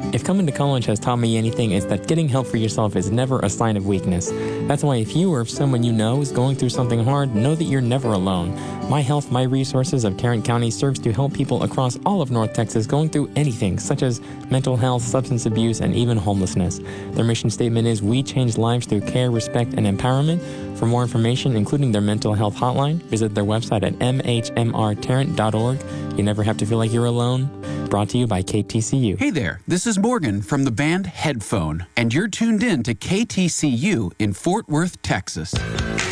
If coming to college has taught me anything, it's that getting help for yourself is never a sign of weakness. That's why if you or if someone you know is going through something hard, know that you're never alone. My Health, My Resources of Tarrant County serves to help people across all of North Texas going through anything, such as mental health, substance abuse, and even homelessness. Their mission statement is, "We change lives through care, respect, and empowerment." For more information, including their mental health hotline, visit their website at mhmrtarrant.org. You never have to feel like you're alone. Brought to you by KTCU. Hey there, this is Morgan from the band Headphone, and you're tuned in to KTCU in Fort Worth, Texas.